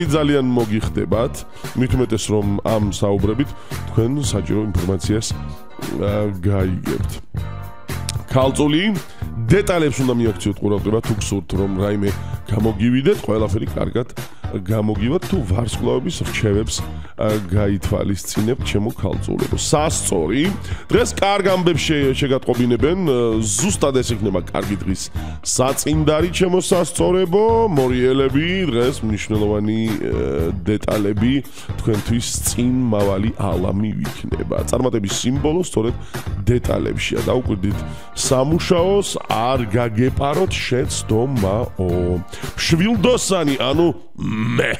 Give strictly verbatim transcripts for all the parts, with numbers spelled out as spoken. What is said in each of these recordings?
ძალიან მოგიხდებათ, მით უმეტეს რომ ამ საუბრებით თქვენ საჭირო ინფორმაციას გაიგებთ. ქალწული დეტალებს უნდა მიაქციოთ ყურადღება, თუ გსურთ რომ რაიმე გამოგივიდეთ, ყველაფერი კარგად გამოგივათ, თუ ვარსკვლავების რჩევებს გაითვალისწინებთ ჩემო ქალწულებო. სასწორი დღეს კარგ ამბებს შეგატყობინებენ, ზუსტად ეს იქნება კარგი დღის საწინდარი ჩემო სასწორებო, მორიელები დღეს მნიშვნელოვანი დეტალები თქვენთვის წინ მავალი ალამი ვიქნება. წარმატების სიმბოლო სწორედ დეტალებშია. დაუკვირდით სამუშაოს, არ გაგეპაროთ შეცდომაო. მშვილდოსანი, ანუ მე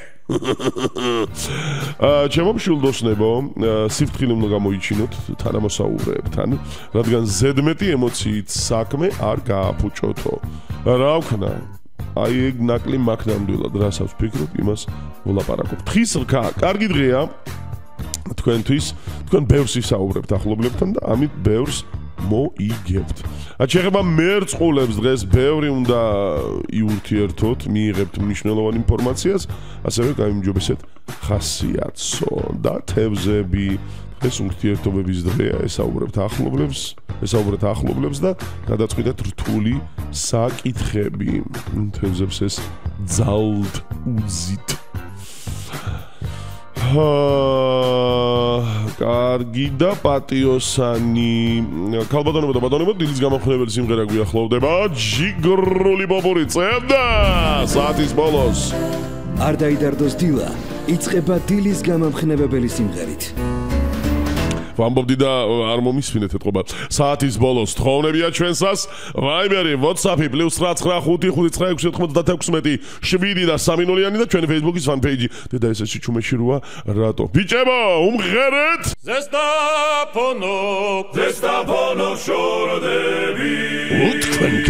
ჩემო მშვილდოსნებო, სიფრთხილე უნდა გამოიჩინოთ თანამოსაუბრეებთან, რადგან ზედმეტი ემოციით საქმე არ გააფუჭოთო. რა ვქნა? აი ეგ ნაკლი მაგ ნამდვილად რასაც ვფიქრობ, იმას ვლაპარაკობ. თხის რქა, კარგი დღეა თქვენთვის, თქვენ ბევრს ისაუბრებთ ახლობლებთან და ამით ბევრს მოიგებთ. შეეხება მერწყულებს დღეს ბევრი უნდა იურთიერთოთ, მიიღებთ მნიშვნელოვან ინფორმაციას, ასევე გაიმჯობესეთ ხასიათსო და თევზები. დღეს ურთიერთობების დღეა, ესაუბრებთ ახლობლებს, ესაუბრეთ ახლობლებს და გადაწყვიტეთ რთული საკითხები. თევზებს ეს ძალთ უზით. კარგი და პატიოსანი. ქალბატონებო და ბატონებო, დილის გამომხნეველი სიმღერა გვიახლოვდება. ჯიგრული ბობური წევდა საათის ბოლოს. არ დაიდარდოს დილა, იწყება დილის გამომხნევებელი სიმღერით. ვამბობდი და არ მომისმინეთ ეთყობა. საათის ბოლოს თხოვნებია ჩვენსას. Viber-ი, WhatsApp-ი პლუს ნახევარი ხუთი ხუთი ცხრა ექვსი ათორმეტ შვიდი და სამი ნულიანი და ჩვენი Facebook-ის fan-page-ი. და ეს ეს ჩუმეში როა რატო? ბიჭებო, უმღერეთ! ზესტაფონო, ზესტაფონო შორდები. თქვენ